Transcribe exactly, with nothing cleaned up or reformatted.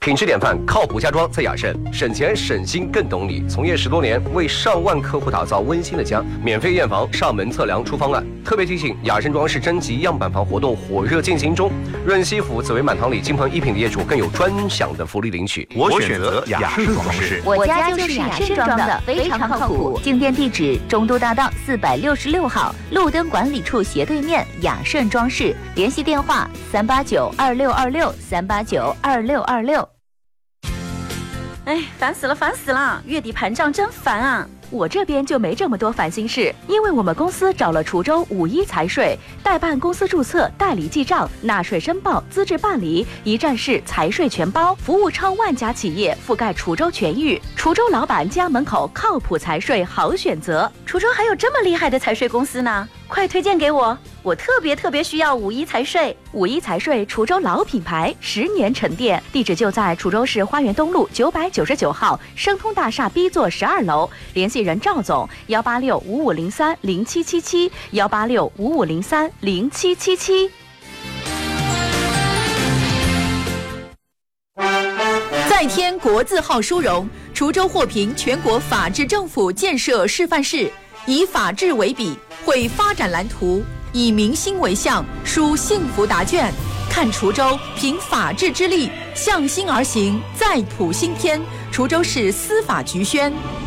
品质典范，靠谱家装在雅盛，省钱省心更懂你。从业十多年，为上万客户打造温馨的家。免费验房、上门测量、出方案。特别提醒，雅盛装饰征集样板房活动火热进行中，润西府紫薇满堂里金鹏一品的业主更有专享的福利领取。 我选择雅盛装饰， 我家就是雅盛装的，非常靠谱。进店地址：中都大道四百六十六号，路灯管理处斜对面，雅盛装饰。联系电话：三八九二六二六三八九二六二六。 哎，烦死了，烦死了！月底盘账真烦啊！我这边就没这么多烦心事，因为我们公司找了滁州五一财税，代办公司注册、代理记账、纳税申报、资质办理，一站式财税全包，服务超万家企业，覆盖滁州全域。滁州老板家门口靠谱财税好选择。滁州还有这么厉害的财税公司呢，快推荐给我！我特别特别需要五一财税。五一财税滁州老品牌，十年沉淀，地址就在滁州市花园东路九百九十九号生通大厦 B 座十二楼，联系人赵总：幺八六五五零三零七七七，幺八六五五零三零七七七。 再添国字号殊荣，滁州获评全国法治政府建设示范市，以法治为笔，绘发展蓝图，以民心为向，书幸福答卷。看滁州凭法治之力向心而行，再谱新篇。滁州市司法局宣。